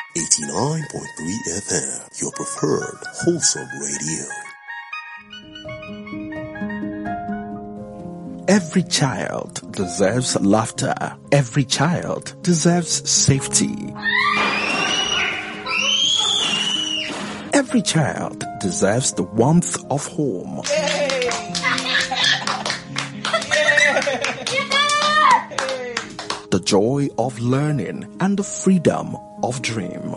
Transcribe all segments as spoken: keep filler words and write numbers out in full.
eighty-nine point three F M, your preferred wholesome radio. Every child deserves laughter. Every child deserves safety. Every child deserves the warmth of home. The joy of learning and the freedom of dream.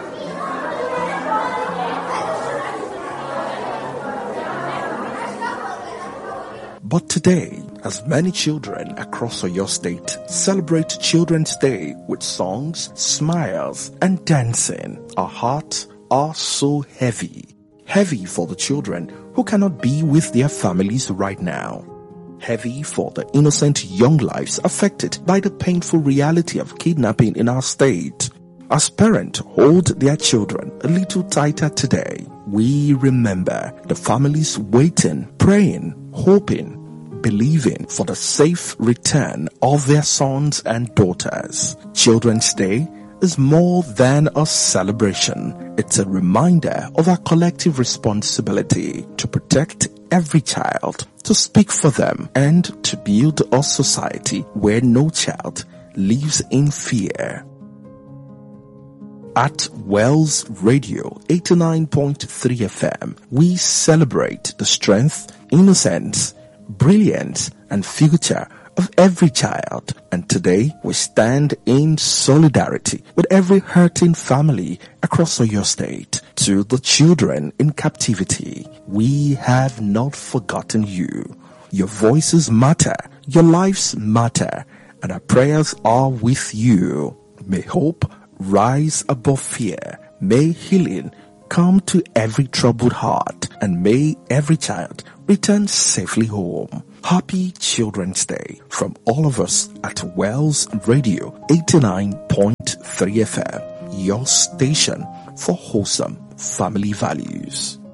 But today, as many children across Oyo State celebrate Children's Day with songs, smiles, and dancing, our hearts are so heavy. Heavy for the children who cannot be with their families right now. Heavy for the innocent young lives affected by the painful reality of kidnapping in our state. As parents hold their children a little tighter today, we remember the families waiting, praying, hoping, believing for the safe return of their sons and daughters. Children's Day is more than a celebration. It's a reminder of our collective responsibility to protect every child, to speak for them, and to build a society where no child lives in fear. At Wells Radio eighty-nine point three F M, we celebrate the strength, innocence, brilliance, and future of every child. And today, we stand in solidarity with every hurting family across Oyo State. To the children in captivity, we have not forgotten you. Your voices matter, your lives matter, and our prayers are with you. May hope rise above fear. May healing come to every troubled heart, and may every child return safely home. Happy Children's Day from all of us at Wells Radio eighty-nine point three F M, your station for wholesome family values.